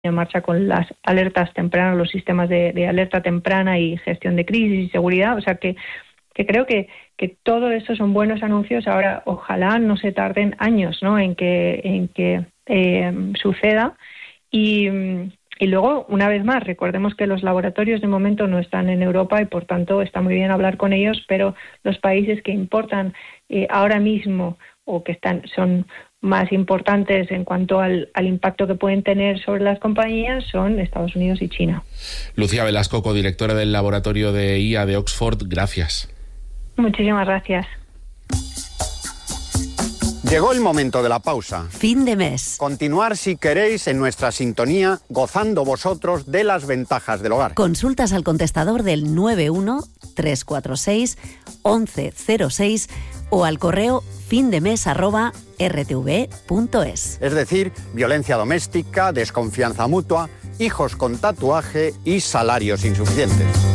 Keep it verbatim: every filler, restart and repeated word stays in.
en marcha con las alertas tempranas, los sistemas de, de alerta temprana y gestión de crisis y seguridad. O sea que, que creo que, que todo eso son buenos anuncios. Ahora, ojalá no se tarden años, ¿no?, en que, en que eh, suceda. Y, y luego, una vez más, recordemos que los laboratorios de momento no están en Europa y, por tanto, está muy bien hablar con ellos, pero los países que importan eh, ahora mismo o que están son más importantes en cuanto al, al impacto que pueden tener sobre las compañías son Estados Unidos y China. Lucía Velasco, codirectora del Laboratorio de I A de Oxford, gracias. Muchísimas gracias. Llegó el momento de la pausa. Fin de mes. Continuar, si queréis, en nuestra sintonía, gozando vosotros de las ventajas del hogar. Consultas al contestador del nueve uno tres cuatro seis once cero seis o al correo findemes arroba r t v punto es. Es decir, violencia doméstica, desconfianza mutua, hijos con tatuaje y salarios insuficientes.